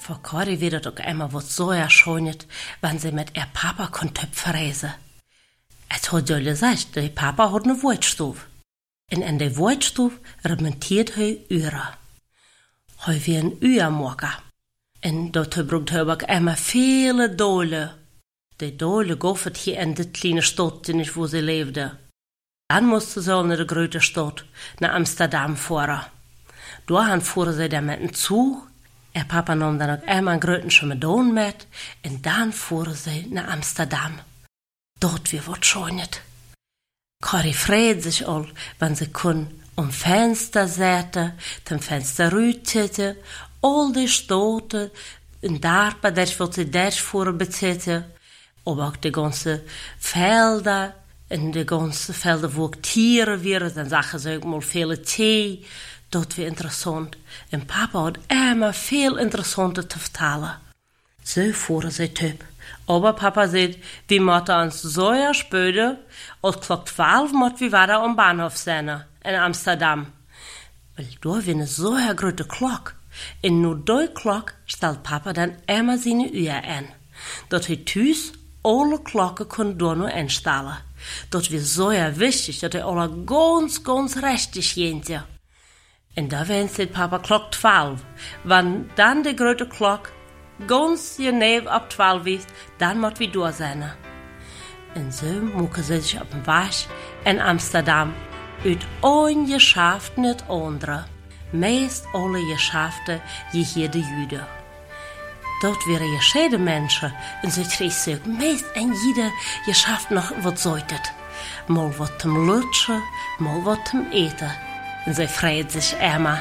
Voor Corrie wird het ook immer wat so erschönet, wenn sie mit ihr Papa kontöp verreisen. Es hat ja gesagt, der Papa hat ne Wohnstuf. Und in der Wohnstuf remontiert er Uhren. Er wie ein Uhrmacher. Und dort braucht er auch immer viele Dolen. Die Dolen gaffen hier in die kleine Stadt, wo sie lebte. Dann musste sie nach der großen Stadt, nach Amsterdam fahren. Dahin fuhren sie dann mit dem Zug. Ihr Papa nahm dann auch einmal einen großen Schmedon mit. Und dann fuhren sie nach Amsterdam. Dort wird was schönet. Corrie freut sich all, wenn sie Fenster säten, dem Fenster rütete, all die Stoten, in Darpa, der wird sie der fuhren bezitten, aber auch die ganzen Felder, in die ganzen Felder, wo auch Tiere wären, dann sagen sie auch mal viele Tee, dort wird interessant. Und Papa hat immer viel Interessantes zu vertellen. So fuhren sie Typ. Aber Papa sagt, wir müssen uns so spüren, als Klock 12 müssen wir wieder am Bahnhof sein, in Amsterdam. Weil da wird so eine große Glock. Und nur die Glock stellt Papa dann immer seine Uhr ein. Dort hat Tüß alle Glocken können da nur einstellen. Dort wird so wichtig, dass alle ganz richtig gehen. Und da wendet Papa Klock 12. Wenn dann die große Glock ganz genau ab 12 ist, dann muss wir da sein. Und so mucken sie sich auf den Weg in Amsterdam. Uit ein Geschäft nicht andere. Meist alle Geschäfte je hier die Juden. Dort wären gescheiden Menschen und so kriegen sie meist in jeder Geschäft noch was säutet. Mal was zum Lutschen, mal was zum Eten. Und sie freut sich immer.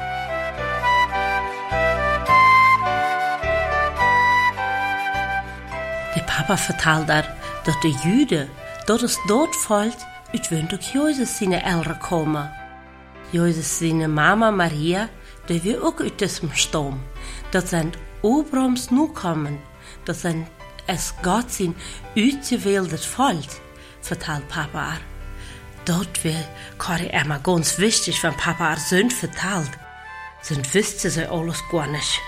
Der Papa vertelt dass die Juden, dat es dort fällt, uit ook Jozef seine Eltern kommen. Jozef seine Mama Maria, die wir auch uit diesem Stamm. Dat sind Abrahams Nukommen, dat sind es Gott sein uitgewähltes Volk, vertelt Papa. Dort wird Corrie immer ganz wichtig, wenn Papa Söhne vertelt. Sonst wüsste sie alles gar nicht.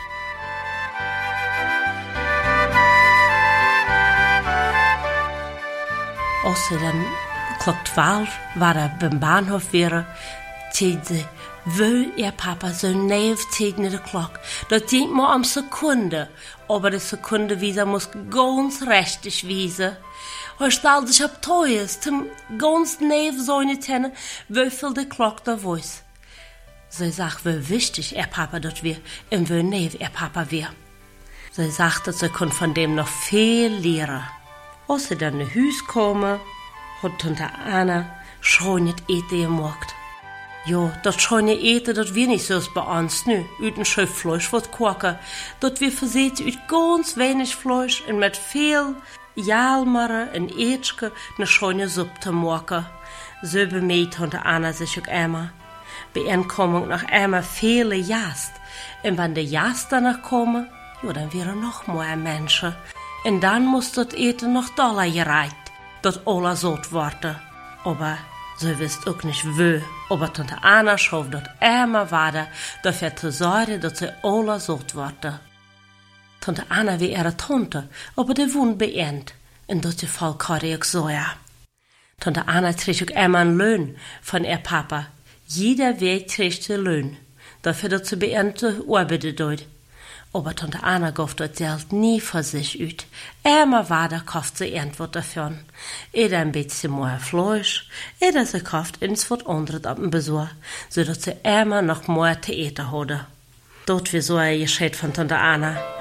Als ze dan klok 12 waren beim Bahnhof wären, zei ze, wil ihr Papa so neef tegen de klok. Dat denkt maar om Sekunde, aber die Sekunde wieder muss ganz richtig wiesen. Er stellt sich ab Teuers, zum ganz neef seine Tänne, wie viel die Klok da weiß. Sie sagt, wie wichtig ihr Papa dort wir, und wie neef ihr Papa wir. Sie sagt, dass sie von dem noch viel lernen. Als sie dann nach Hause kommen, hat Tante Anna schönes Eten gemacht. Ja, das schöne Eten, das wir nicht so bei uns, ne? Uit ein Schöpf Fleisch wird kochen. Das wir versetzt uit ganz wenig Fleisch und mit viel Jalmere und Ätschke eine schöne Suppe zu machen. So bemäht Tante Anna sich auch immer. Bei ihnen kommen noch immer viele Jast. Und wenn die Jast danach kommen, ja, dann wären noch mehr Menschen. Und dann muss das Eten noch doller gereicht, dat alle satt worden. Aber sie wisst auch nicht wie. Aber Tante Anna schafft das immer weiter, dafür zu sorgen, dass sie alle satt worden. Tante Anna wie ihre Tante, aber die wohnt bei ihnen. Und das Fall Corrie auch so, ja. Tante Anna kriegt auch immer einen Lohn von ihr Papa. Jeder Weg kriegt einen Lohn, dafür, dass sie bei ihnen arbeiten dort. Aber Tante Anna gab das Geld nie für sich uit. Immer weiter kauft sie irgendwas dafür. Oder ein bisschen mehr Fleisch, oder sie kauft ins was anderes ab dem Besuch, sodass sie immer noch mehr zu eten hatte. Dort wie so ein Geschenk von Tante Anna.